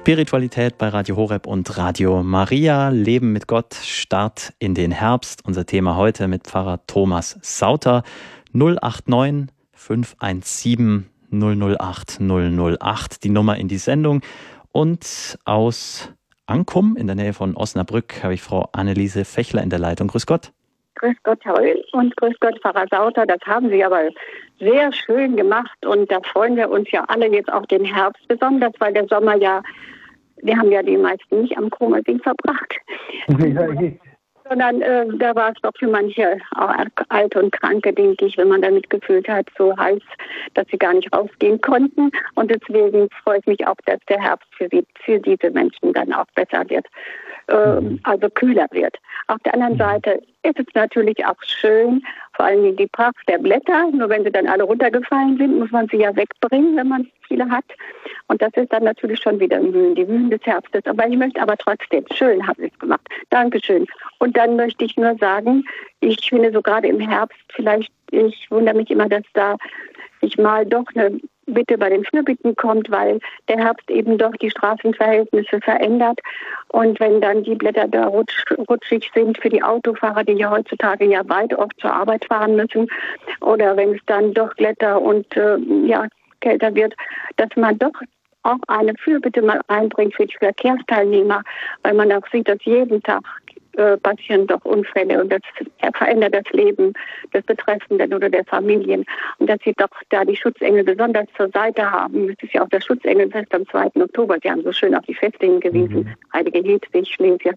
Spiritualität bei Radio Horeb und Radio Maria. Leben mit Gott, Start in den Herbst. Unser Thema heute mit Pfarrer Thomas Sauter. 089 517 008 008, die Nummer in die Sendung. Und aus Ankum in der Nähe von Osnabrück habe ich Frau Anneliese Fechler in der Leitung. Grüß Gott. Grüß Gott, Herr Öl, und grüß Gott, Pfarrer Sauter. Das haben Sie aber sehr schön gemacht und da freuen wir uns ja alle jetzt auf den Herbst, besonders weil der Sommer ja, wir haben ja die meisten nicht am Krummelsing verbracht, sondern da war es doch für manche, auch Alte und Kranke, denke ich, wenn man damit gefühlt hat, so heiß, dass sie gar nicht rausgehen konnten. Und deswegen freue ich mich auch, dass der Herbst für diese Menschen dann auch besser wird. Also kühler wird. Auf der anderen Seite ist es natürlich auch schön, vor allem die Pracht der Blätter. Nur wenn sie dann alle runtergefallen sind, muss man sie ja wegbringen, wenn man viele hat. Und das ist dann natürlich schon wieder die Mühen des Herbstes. Aber ich möchte aber trotzdem, schön haben Sie es gemacht. Dankeschön. Und dann möchte ich nur sagen, ich finde so gerade im Herbst ich wundere mich immer, dass da sich mal doch eine Bitte bei den Fürbitten kommt, weil der Herbst eben doch die Straßenverhältnisse verändert. Und wenn dann die Blätter da rutschig sind für die Autofahrer, die ja heutzutage ja weit oft zur Arbeit fahren müssen, oder wenn es dann doch Glätter und kälter wird, dass man doch auch eine Fürbitte mal einbringt für die Verkehrsteilnehmer, weil man auch sieht, dass jeden Tag passieren doch Unfälle und das verändert das Leben des Betreffenden oder der Familien. Und dass sie doch da die Schutzengel besonders zur Seite haben. Es ist ja auch das Schutzengelfest am 2. Oktober. Sie haben so schön auf die Feste hingewiesen. Heilige Hedwig, Schlesia,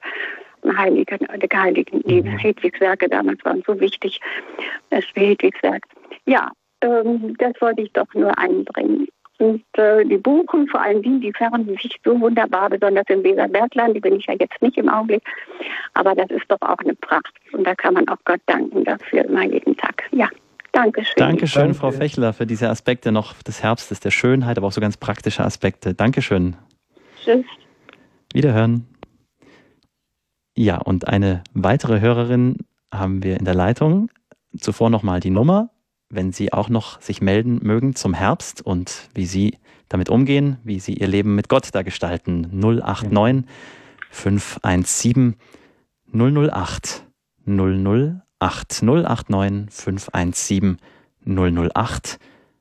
Hedwigswerke damals waren so wichtig. Das Hedwigswerk. Ja, das wollte ich doch nur einbringen. Und die Buchen, vor allem die färben sich so wunderbar, besonders im Weserbergland, die bin ich ja jetzt nicht im Augenblick, aber das ist doch auch eine Pracht und da kann man auch Gott danken dafür immer jeden Tag. Ja, Dankeschön. Dankeschön, Frau Fechler, für diese Aspekte noch des Herbstes, der Schönheit, aber auch so ganz praktische Aspekte. Dankeschön. Tschüss. Wiederhören. Ja, und eine weitere Hörerin haben wir in der Leitung. Zuvor nochmal die Nummer, wenn Sie auch noch sich melden mögen zum Herbst und wie Sie damit umgehen, wie Sie Ihr Leben mit Gott da gestalten. 089 517 008 008 089 517 008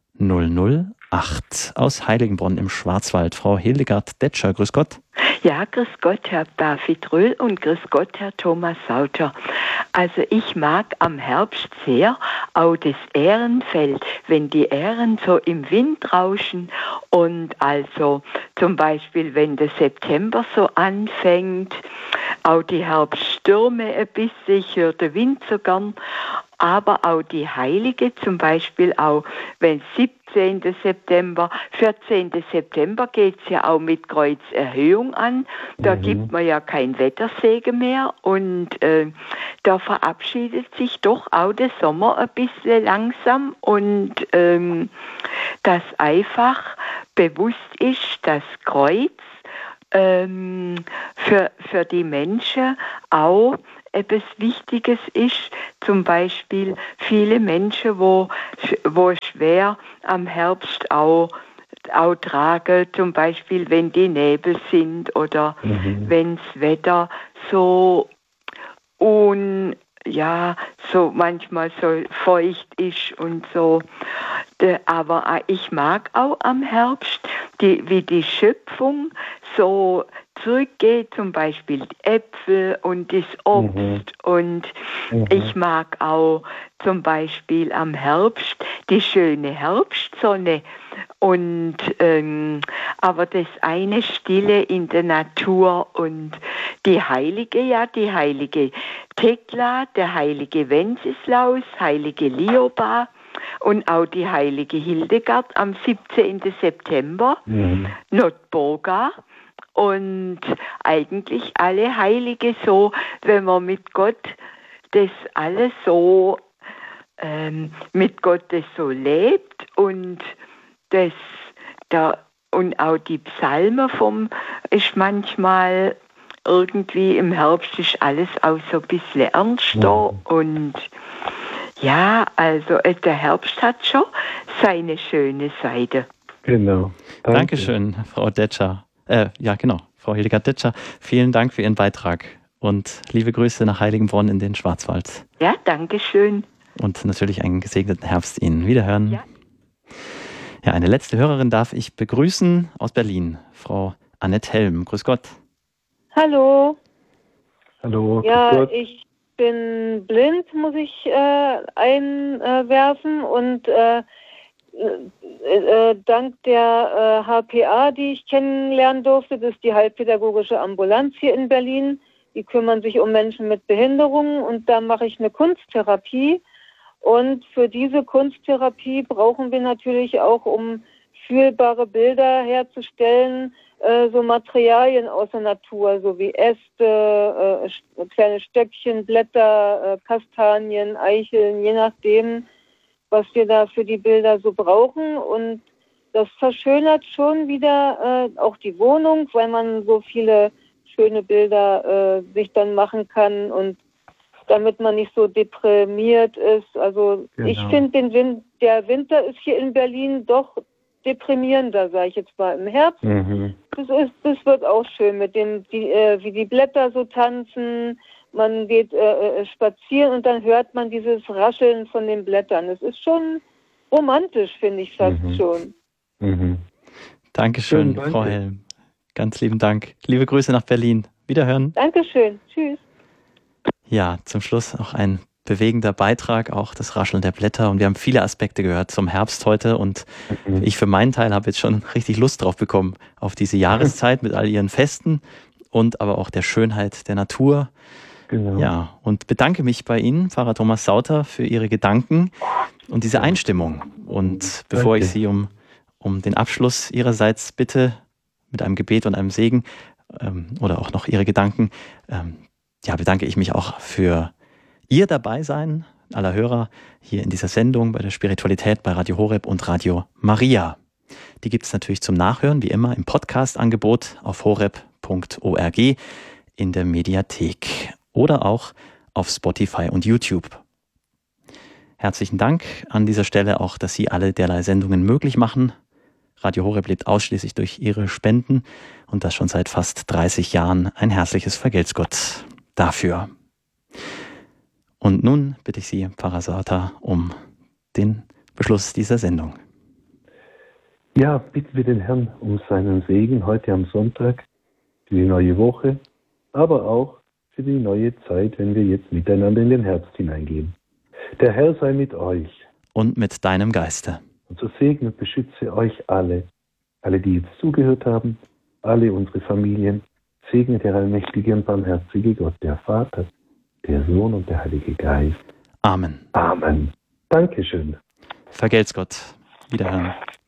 008 aus Heiligenbronn im Schwarzwald. Frau Hildegard Detscher, grüß Gott. Ja, grüß Gott, Herr David Röhl und grüß Gott, Herr Thomas Sauter. Also ich mag am Herbst sehr auch das Ährenfeld, wenn die Ähren so im Wind rauschen und also zum Beispiel, wenn der September so anfängt, auch die Herbststürme ein bisschen, ich höre den Wind so gern, aber auch die Heilige, zum Beispiel auch, wenn 17. September, 14. September geht es ja auch mit Kreuzerhöhung an. Da gibt man ja kein Wettersegen mehr und da verabschiedet sich doch auch der Sommer ein bisschen langsam und dass einfach bewusst ist, das Kreuz für die Menschen auch etwas Wichtiges ist, zum Beispiel viele Menschen, wo schwer am Herbst auch tragen, zum Beispiel wenn die Nebel sind oder wenn das Wetter so so manchmal so feucht ist und so. Aber ich mag auch am Herbst, wie die Schöpfung so zurückgeht, zum Beispiel die Äpfel und das Obst. Und ich mag auch zum Beispiel am Herbst die schöne Herbstsonne. Und aber das eine Stille in der Natur und die heilige Thekla, der heilige Wenceslaus, heilige Lioba und auch die heilige Hildegard am 17. September, Notburga und eigentlich alle Heilige so, wenn man mit Gott das alles so mit Gott das so lebt und und auch die Psalmen ist manchmal irgendwie im Herbst ist alles auch so ein bisschen ernster und ja, also der Herbst hat schon seine schöne Seite. Genau. Dankeschön, Frau Detscher. Ja, genau, Frau Hildegard Ditscher, vielen Dank für Ihren Beitrag und liebe Grüße nach Heiligenbronn in den Schwarzwald. Ja, danke schön. Und natürlich einen gesegneten Herbst Ihnen. Wiederhören. Ja. Ja, eine letzte Hörerin darf ich begrüßen aus Berlin, Frau Annette Helm. Grüß Gott. Hallo. Hallo. Ja, grüß Gott. ich bin blind, muss ich einwerfen und dank der HPA, die ich kennenlernen durfte, das ist die Heilpädagogische Ambulanz hier in Berlin, die kümmern sich um Menschen mit Behinderungen und da mache ich eine Kunsttherapie und für diese Kunsttherapie brauchen wir natürlich auch, um fühlbare Bilder herzustellen, so Materialien aus der Natur, so wie Äste, kleine Stöckchen, Blätter, Kastanien, Eicheln, je nachdem, was wir da für die Bilder so brauchen. Und das verschönert schon wieder auch die Wohnung, weil man so viele schöne Bilder sich dann machen kann und damit man nicht so deprimiert ist. Also ich finde, der Winter ist hier in Berlin doch deprimierender, sage ich jetzt mal, im Herbst. Das wird auch schön mit dem, wie die Blätter so tanzen. Man geht spazieren und dann hört man dieses Rascheln von den Blättern. Das ist schon romantisch, finde ich fast schon. Dankeschön, Danke. Frau Helm. Ganz lieben Dank. Liebe Grüße nach Berlin. Wiederhören. Dankeschön. Tschüss. Ja, zum Schluss auch ein bewegender Beitrag, auch das Rascheln der Blätter. Und wir haben viele Aspekte gehört zum Herbst heute. Und ich für meinen Teil habe jetzt schon richtig Lust drauf bekommen, auf diese Jahreszeit mit all ihren Festen und aber auch der Schönheit der Natur. Genau. Ja, und bedanke mich bei Ihnen, Pfarrer Thomas Sauter, für Ihre Gedanken und diese Einstimmung. Und bevor ich Sie um den Abschluss Ihrerseits bitte, mit einem Gebet und einem Segen oder auch noch Ihre Gedanken, bedanke ich mich auch für Ihr Dabeisein aller Hörer hier in dieser Sendung bei der Spiritualität bei Radio Horeb und Radio Maria. Die gibt es natürlich zum Nachhören, wie immer, im Podcast-Angebot auf horeb.org in der Mediathek oder auch auf Spotify und YouTube. Herzlichen Dank an dieser Stelle auch, dass Sie alle derlei Sendungen möglich machen. Radio Horeb lebt ausschließlich durch Ihre Spenden und das schon seit fast 30 Jahren. Ein herzliches Vergelt's Gott dafür. Und nun bitte ich Sie, Pfarrer Sauter, um den Beschluss dieser Sendung. Ja, bitten wir den Herrn um seinen Segen heute am Sonntag für die neue Woche, aber auch für die neue Zeit, wenn wir jetzt miteinander in den Herbst hineingehen. Der Herr sei mit euch. Und mit deinem Geiste. Und so segne und beschütze euch alle, die jetzt zugehört haben, alle unsere Familien. Segne der allmächtige und barmherzige Gott, der Vater, der Sohn und der Heilige Geist. Amen. Amen. Dankeschön. Vergelt's Gott. Wiederhören.